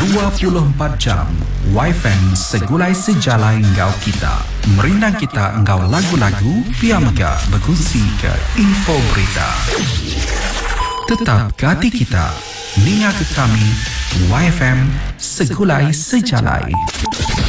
24 jam YFM segulai sejalai engkau kita. Merindang kita engkau lagu-lagu, piamaga berkongsi ke info berita. Tetap ke hati kita, ninga ke kami, YFM segulai sejalai.